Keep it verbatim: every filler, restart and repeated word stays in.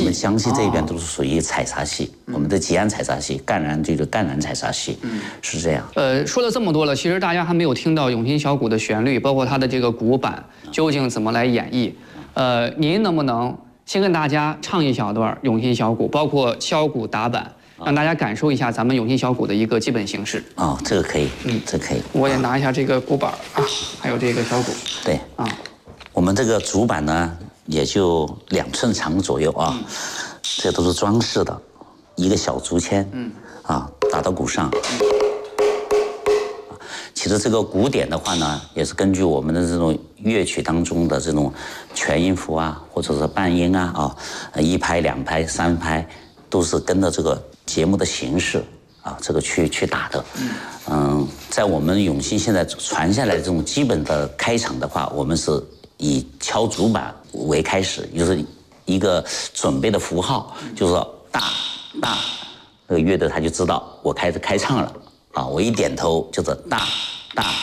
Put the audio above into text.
们江西这边都是属于采茶系，哦、我们的吉安采茶系，赣南就是赣南采茶系，嗯，是这样。 呃，说了这么多了，其实大家还没有听到永庆小鼓的旋律，包括它的这个鼓板究竟怎么来演绎。呃，您能不能先跟大家唱一小段永庆小鼓，包括箫鼓打板，让大家感受一下咱们永庆小鼓的一个基本形式？ 哦，这个可以，嗯，这可以。 我也拿一下这个鼓板啊，还有这个小鼓。 对啊，我们这个主板呢也就两寸长左右啊，嗯、这都是装饰的，一个小竹签，嗯，啊，打到鼓上。嗯其实这个鼓点的话呢，也是根据我们的这种乐曲当中的这种全音符啊，或者是半音啊，啊，一拍、两拍、三拍，都是跟着这个节目的形式啊，这个去去打的。嗯，在我们永庆现在传下来这种基本的开场的话，我们是以敲竹板为开始，就是一个准备的符号，就是说大大，这个乐队他就知道我开始开唱了。啊，我一点头就是大大。